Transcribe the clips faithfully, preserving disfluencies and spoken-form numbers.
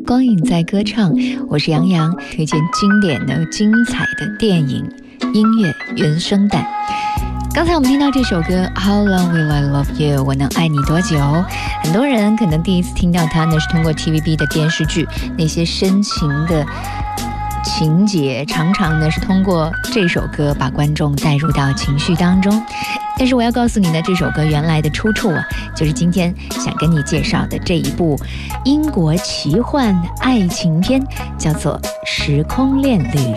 光影在歌唱，我是杨洋，推荐经典的、精彩的电影、音乐原声带。刚才我们听到这首歌 How Long Will I Love You 我能爱你多久，很多人可能第一次听到它呢是通过 T V B 的电视剧，那些深情的情节常常呢是通过这首歌把观众带入到情绪当中。但是我要告诉你的这首歌原来的出处啊，就是今天想跟你介绍的这一部英国奇幻爱情片，叫做《时空恋旅人》。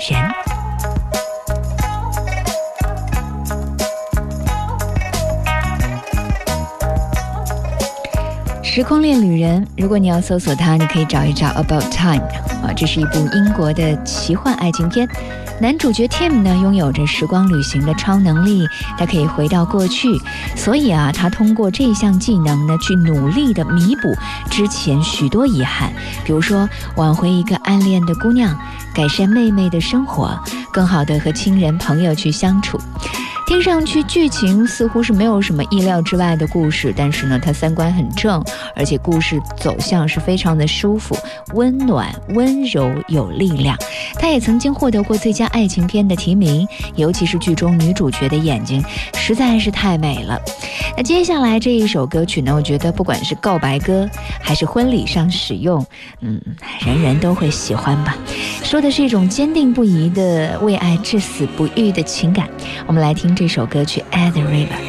时空恋旅人，如果你要搜索它，你可以找一找 About Time 啊，这是一部英国的奇幻爱情片。男主角 Tim 呢，拥有着时光旅行的超能力，他可以回到过去，所以啊，他通过这项技能呢，去努力的弥补之前许多遗憾，比如说挽回一个暗恋的姑娘，改善妹妹的生活，更好的和亲人朋友去相处。听上去剧情似乎是没有什么意料之外的故事，但是呢，它三观很正，而且故事走向是非常的舒服、温暖、温柔、有力量。它也曾经获得过最佳爱情片的提名，尤其是剧中女主角的眼睛实在是太美了。那接下来这一首歌曲呢，我觉得不管是告白歌还是婚礼上使用，嗯，人人都会喜欢吧。说的是一种坚定不移的为爱至死不渝的情感。我们来听这首歌曲《At the River》。